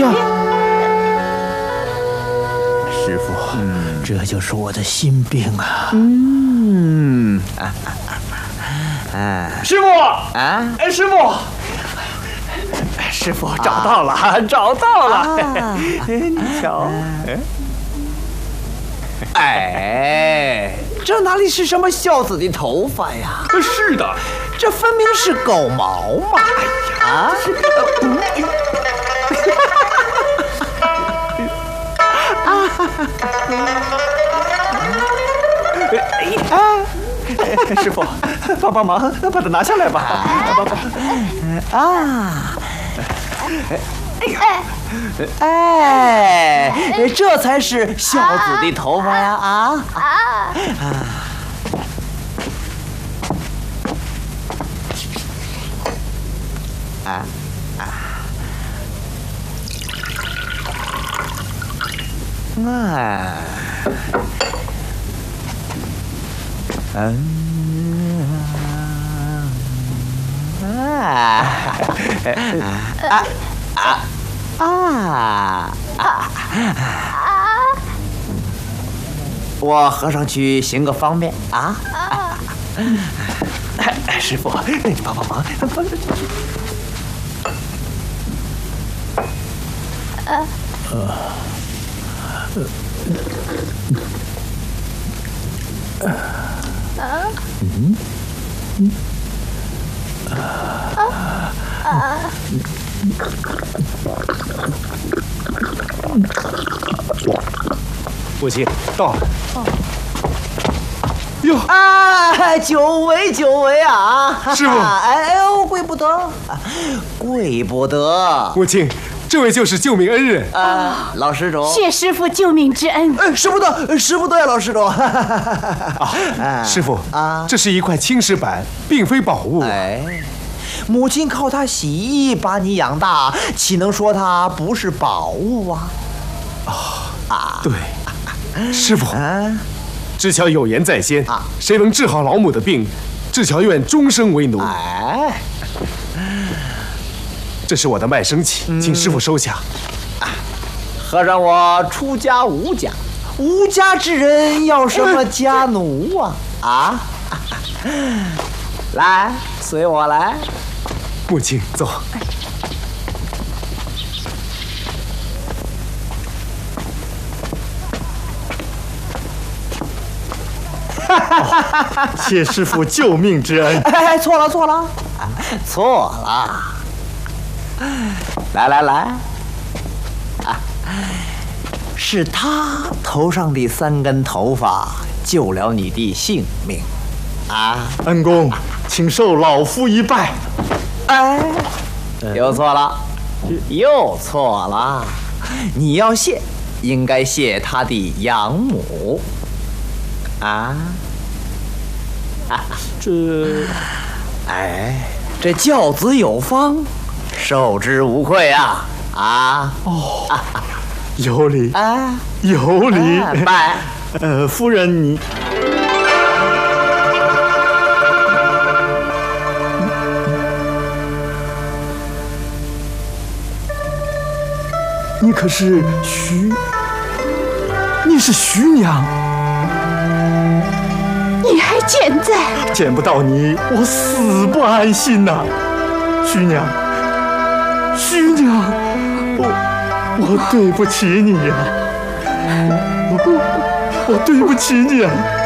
呀！ 师傅，这就是我的心病啊。 师傅啊！ 哎，师傅，师傅找到了，找到了！你瞧， 哎，这哪里是什么孝子的头发呀？ 是的， 这分明是狗毛嘛！哎呀， 师傅，帮忙把它拿下来吧！ 这才是孝子的头发呀！我合上去行个方便啊！ 师傅，你帮忙。 母亲到了。 哟啊，久违啊！ 师傅， 哎呦，跪不得，跪不得！ 母亲，这位就是救命恩人老施主， 谢师傅救命之恩。 使不得呀，老施主。 师傅这是一块青石板，并非宝物。 母亲靠它洗衣把你养大，岂能说它不是宝物啊？ 对，师傅，知巧有言在先，谁能治好老母的病，知巧愿终生为奴。这是我的卖身契，请师傅收下。 和尚我出家无家，无家之人要什么家奴啊？来，随我来。 母亲，走。 谢师傅救命之恩。 错了，来，是他头上的3根头发救了你的性命恩公，请受老夫一拜。 又错了，你要谢，应该谢他的养母这教子有方，受之无愧有理拜。 夫人你。你可是你是徐娘。 你还健在？ 见不到你，我死不安心呐！徐娘，我对不起你呀，我对不起你啊！